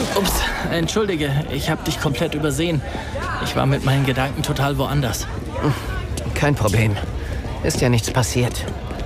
Ups, entschuldige, ich habe dich komplett übersehen. Ich war mit meinen Gedanken total woanders. Kein Problem. Ist ja nichts passiert.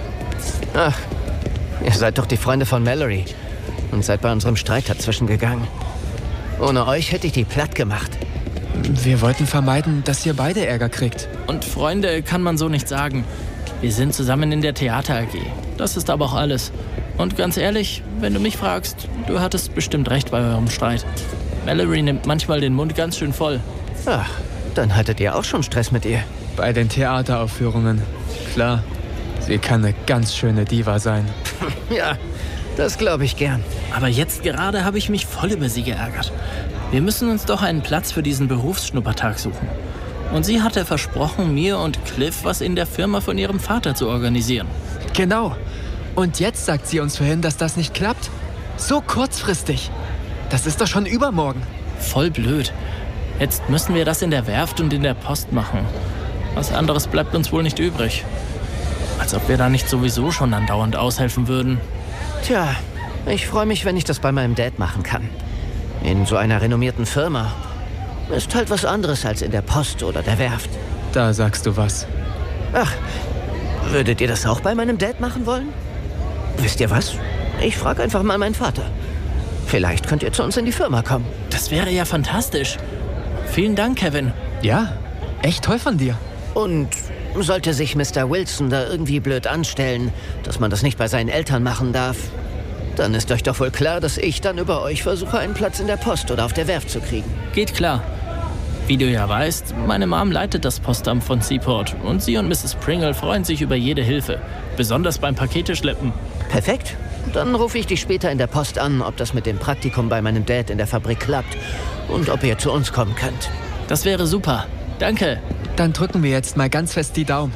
Ach, ihr seid doch die Freunde von Mallory und seid bei unserem Streit dazwischen gegangen. Ohne euch hätte ich die platt gemacht. Wir wollten vermeiden, dass ihr beide Ärger kriegt. Und Freunde kann man so nicht sagen. Wir sind zusammen in der Theater AG. Das ist aber auch alles. Und ganz ehrlich, wenn du mich fragst, du hattest bestimmt recht bei eurem Streit. Mallory nimmt manchmal den Mund ganz schön voll. Ach, dann hattet ihr auch schon Stress mit ihr. Bei den Theateraufführungen. Klar, sie kann eine ganz schöne Diva sein. Ja, das glaube ich gern. Aber jetzt gerade habe ich mich voll über sie geärgert. Wir müssen uns doch einen Platz für diesen Berufsschnuppertag suchen. Und sie hatte versprochen, mir und Cliff was in der Firma von ihrem Vater zu organisieren. Genau. Und jetzt sagt sie uns vorhin, dass das nicht klappt. So kurzfristig. Das ist doch schon übermorgen. Voll blöd. Jetzt müssen wir das in der Werft und in der Post machen. Was anderes bleibt uns wohl nicht übrig. Als ob wir da nicht sowieso schon andauernd aushelfen würden. Tja, ich freue mich, wenn ich das bei meinem Dad machen kann. In so einer renommierten Firma. Ist halt was anderes als in der Post oder der Werft. Da sagst du was. Ach, würdet ihr das auch bei meinem Dad machen wollen? Wisst ihr was? Ich frage einfach mal meinen Vater. Vielleicht könnt ihr zu uns in die Firma kommen. Das wäre ja fantastisch. Vielen Dank, Kevin. Ja, echt toll von dir. Und sollte sich Mr. Wilson da irgendwie blöd anstellen, dass man das nicht bei seinen Eltern machen darf, dann ist euch doch wohl klar, dass ich dann über euch versuche, einen Platz in der Post oder auf der Werft zu kriegen. Geht klar. Wie du ja weißt, meine Mom leitet das Postamt von Seaport und sie und Mrs. Pringle freuen sich über jede Hilfe. Besonders beim Paketeschleppen. Perfekt. Dann rufe ich dich später in der Post an, ob das mit dem Praktikum bei meinem Dad in der Fabrik klappt und ob ihr zu uns kommen könnt. Das wäre super. Danke. Dann drücken wir jetzt mal ganz fest die Daumen.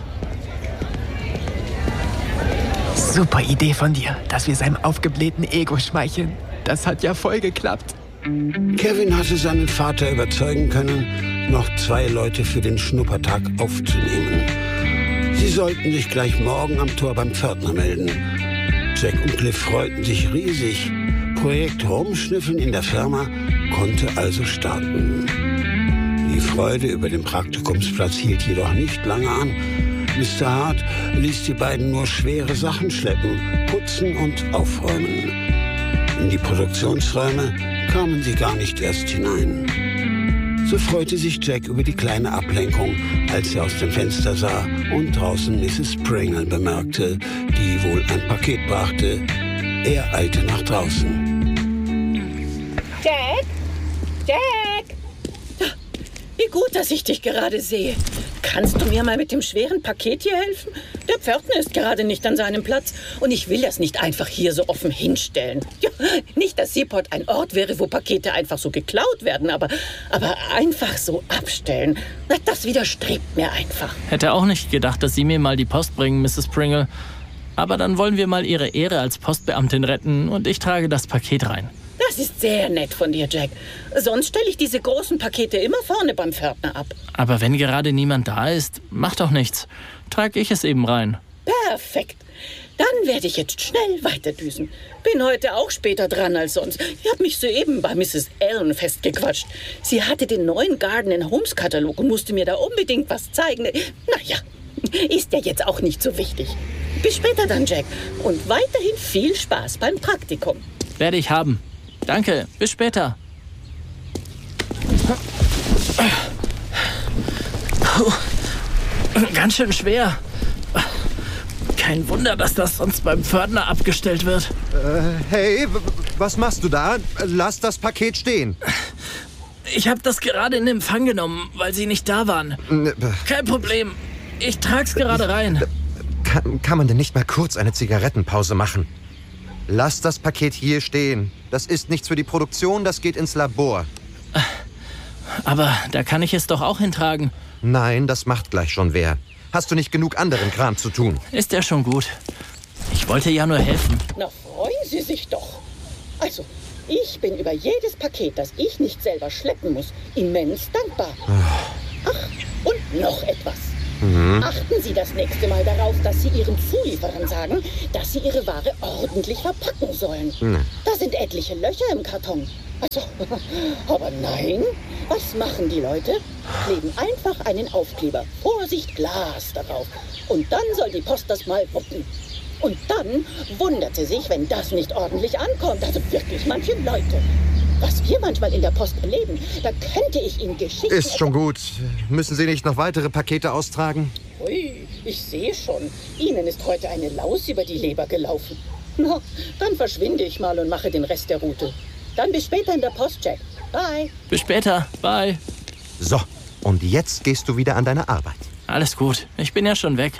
Super Idee von dir, dass wir seinem aufgeblähten Ego schmeicheln. Das hat ja voll geklappt. Kevin hatte seinen Vater überzeugen können, noch 2 Leute für den Schnuppertag aufzunehmen. Sie sollten sich gleich morgen am Tor beim Pförtner melden. Jack und Cliff freuten sich riesig. Projekt Rumschnüffeln in der Firma konnte also starten. Die Freude über den Praktikumsplatz hielt jedoch nicht lange an. Mr. Hart ließ die beiden nur schwere Sachen schleppen, putzen und aufräumen. In die Produktionsräume kamen sie gar nicht erst hinein. So freute sich Jack über die kleine Ablenkung, als er aus dem Fenster sah und draußen Mrs. Pringle bemerkte, die wohl ein Paket brachte. Er eilte nach draußen. Jack? Jack! Wie gut, dass ich dich gerade sehe. Kannst du mir mal mit dem schweren Paket hier helfen? Der Pförtner ist gerade nicht an seinem Platz und ich will das nicht einfach hier so offen hinstellen. Ja, nicht, dass Seaport ein Ort wäre, wo Pakete einfach so geklaut werden, aber einfach so abstellen. Das widerstrebt mir einfach. Hätte auch nicht gedacht, dass Sie mir mal die Post bringen, Mrs. Pringle. Aber dann wollen wir mal Ihre Ehre als Postbeamtin retten und ich trage das Paket rein. Das ist sehr nett von dir, Jack. Sonst stelle ich diese großen Pakete immer vorne beim Pförtner ab. Aber wenn gerade niemand da ist, macht doch nichts. Trage ich es eben rein. Perfekt. Dann werde ich jetzt schnell weiterdüsen. Bin heute auch später dran als sonst. Ich habe mich soeben bei Mrs. Allen festgequatscht. Sie hatte den neuen Garden & Homes Katalog und musste mir da unbedingt was zeigen. Naja, ist ja jetzt auch nicht so wichtig. Bis später dann, Jack. Und weiterhin viel Spaß beim Praktikum. Werde ich haben. Danke, bis später. Puh, ganz schön schwer. Kein Wunder, dass das sonst beim Pförtner abgestellt wird. Hey, was machst du da? Lass das Paket stehen. Ich habe das gerade in Empfang genommen, weil Sie nicht da waren. Kein Problem. Ich trag's gerade rein. Kann man denn nicht mal kurz eine Zigarettenpause machen? Lass das Paket hier stehen. Das ist nichts für die Produktion, das geht ins Labor. Aber da kann ich es doch auch hintragen. Nein, das macht gleich schon wer. Hast du nicht genug anderen Kram zu tun? Ist ja schon gut. Ich wollte ja nur helfen. Na, freuen Sie sich doch. Also, ich bin über jedes Paket, das ich nicht selber schleppen muss, immens dankbar. Ach, und noch etwas. Achten Sie das nächste Mal darauf, dass Sie Ihren Zulieferern sagen, dass Sie Ihre Ware ordentlich verpacken sollen. Da sind etliche Löcher im Karton. Also, aber nein, was machen die Leute? Kleben einfach einen Aufkleber, Vorsicht, Glas darauf. Und dann soll die Post das mal wuppen. Und dann wundert sie sich, wenn das nicht ordentlich ankommt. Also wirklich manche Leute. Was wir manchmal in der Post erleben, da könnte ich Ihnen Geschichten... Ist schon gut. Müssen Sie nicht noch weitere Pakete austragen? Ui, ich sehe schon. Ihnen ist heute eine Laus über die Leber gelaufen. Na, dann verschwinde ich mal und mache den Rest der Route. Dann bis später in der Post, Jack. Bye. Bis später. Bye. So, und jetzt gehst du wieder an deine Arbeit. Alles gut. Ich bin ja schon weg.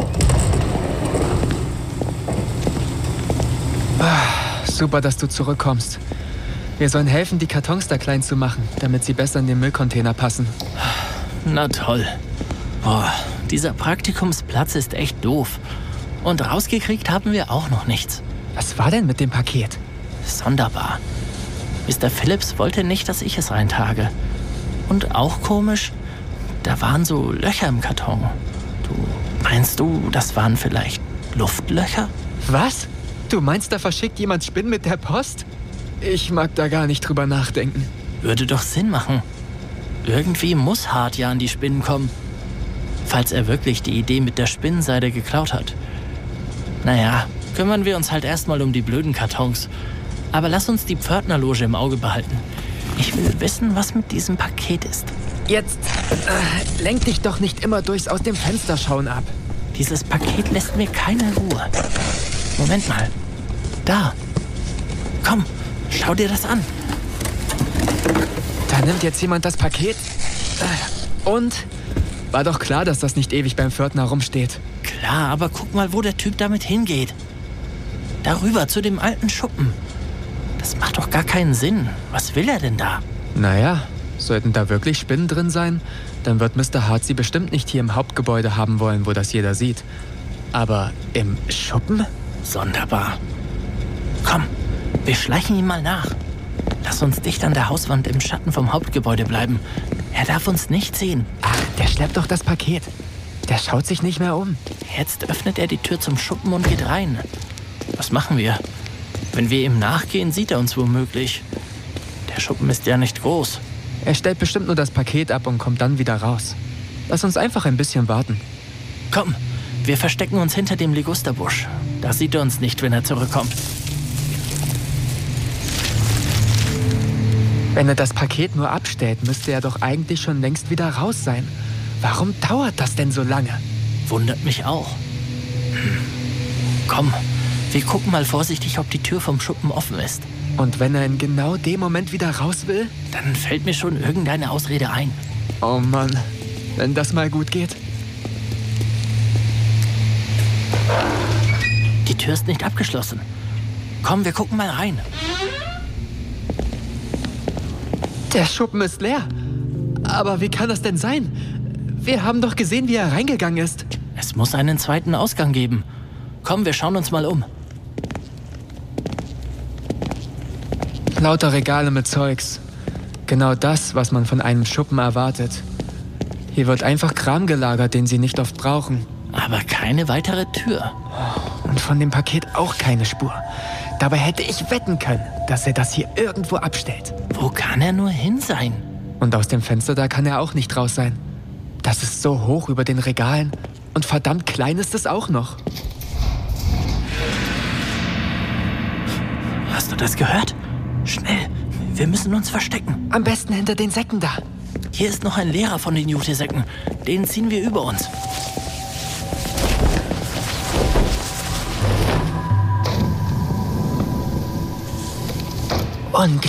Super, dass du zurückkommst. Wir sollen helfen, die Kartons da klein zu machen, damit sie besser in den Müllcontainer passen. Na toll. Boah, dieser Praktikumsplatz ist echt doof. Und rausgekriegt haben wir auch noch nichts. Was war denn mit dem Paket? Sonderbar. Mr. Phillips wollte nicht, dass ich es reintrage. Und auch komisch, da waren so Löcher im Karton. Meinst du, das waren vielleicht Luftlöcher? Was? Du meinst, da verschickt jemand Spinnen mit der Post? Ich mag da gar nicht drüber nachdenken. Würde doch Sinn machen. Irgendwie muss Hart ja an die Spinnen kommen. Falls er wirklich die Idee mit der Spinnenseide geklaut hat. Naja, kümmern wir uns halt erstmal um die blöden Kartons. Aber lass uns die Pförtnerloge im Auge behalten. Ich will wissen, was mit diesem Paket ist. Jetzt lenk dich doch nicht immer durchs aus dem Fenster schauen ab. Dieses Paket lässt mir keine Ruhe. Moment mal. Da. Komm, schau dir das an. Da nimmt jetzt jemand das Paket. Und? War doch klar, dass das nicht ewig beim Pförtner rumsteht. Klar, aber guck mal, wo der Typ damit hingeht. Darüber, zu dem alten Schuppen. Das macht doch gar keinen Sinn. Was will er denn da? Naja, sollten da wirklich Spinnen drin sein, dann wird Mr. Hart sie bestimmt nicht hier im Hauptgebäude haben wollen, wo das jeder sieht. Aber im Schuppen? Sonderbar. Komm, wir schleichen ihm mal nach. Lass uns dicht an der Hauswand im Schatten vom Hauptgebäude bleiben. Er darf uns nicht sehen. Ach, der schleppt doch das Paket. Der schaut sich nicht mehr um. Jetzt öffnet er die Tür zum Schuppen und geht rein. Was machen wir? Wenn wir ihm nachgehen, sieht er uns womöglich. Der Schuppen ist ja nicht groß. Er stellt bestimmt nur das Paket ab und kommt dann wieder raus. Lass uns einfach ein bisschen warten. Komm, wir verstecken uns hinter dem Ligusterbusch. Da sieht er uns nicht, wenn er zurückkommt. Wenn er das Paket nur abstellt, müsste er doch eigentlich schon längst wieder raus sein. Warum dauert das denn so lange? Wundert mich auch. Komm, wir gucken mal vorsichtig, ob die Tür vom Schuppen offen ist. Und wenn er in genau dem Moment wieder raus will? Dann fällt mir schon irgendeine Ausrede ein. Oh Mann, wenn das mal gut geht. Die Tür ist nicht abgeschlossen. Komm, wir gucken mal rein. Der Schuppen ist leer. Aber wie kann das denn sein? Wir haben doch gesehen, wie er reingegangen ist. Es muss einen zweiten Ausgang geben. Komm, wir schauen uns mal um. Lauter Regale mit Zeugs. Genau das, was man von einem Schuppen erwartet. Hier wird einfach Kram gelagert, den sie nicht oft brauchen. Aber keine weitere Tür. Und von dem Paket auch keine Spur. Dabei hätte ich wetten können, dass er das hier irgendwo abstellt. Wo kann er nur hin sein? Und aus dem Fenster da kann er auch nicht raus sein. Das ist so hoch über den Regalen. Und verdammt klein ist es auch noch. Hast du das gehört? Schnell, wir müssen uns verstecken. Am besten hinter den Säcken da. Hier ist noch ein leerer von den Jutesäcken. Den ziehen wir über uns.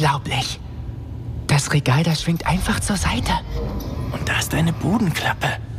Unglaublich. Das Regal, das schwingt einfach zur Seite. Und da ist eine Bodenklappe.